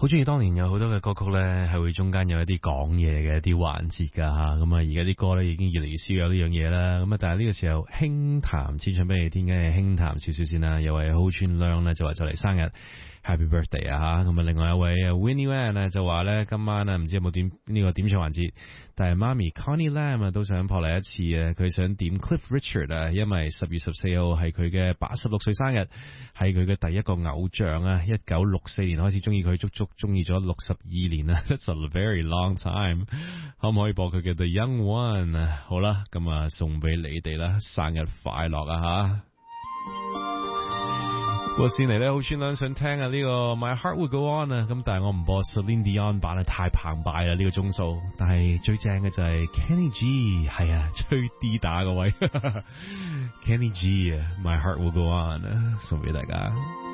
好中意當年有好多嘅歌曲咧，係會中間有一啲講嘢嘅一啲環節噶吓，咁啊而家啲歌咧已經越嚟越少有呢樣嘢啦，咁啊但係呢個時候輕談先唱俾你聽嘅，輕談少少先啦，有位好串亮咧就話就嚟生日 Happy Birthday 啊吓，咁啊另外一位 Winnie Wan 啊就話咧今晚啊唔知有冇點呢個點唱環節，但係媽咪 Connie Lam 啊都想撲嚟一次啊，佢想點 Cliff Richard 啊，因為10月14號係佢嘅86歲生日，係佢嘅第一個偶像啊，1964年開始中意佢，足足中意咗62年啊 ，That's a very long time。可唔可以播佢嘅 The Young One 啊？好啦，咁啊送俾你哋啦，生日快樂啊吓！我先嚟咧，好串兩想聽啊呢個 My Heart Will Go On 啊，咁但係我唔播 Celine Dion 版啊，太澎湃啦呢個鐘數。但係最正嘅就係 Kenny G， 係啊，吹 D 打嗰位Kenny G 啊，My Heart Will Go On 啊，送俾大家。